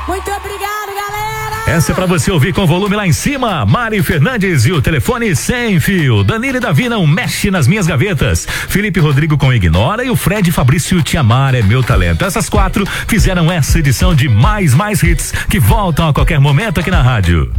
Muito obrigado, galera! Essa é pra você ouvir com volume lá em cima. Mari Fernandes e o telefone sem fio. Danilo e Davi não mexe nas minhas gavetas. Felipe Rodrigo com Ignora e o Fred Fabrício Te Amar é Meu Talento. Essas 4 fizeram essa edição de Mais Hits que voltam a qualquer momento aqui na rádio.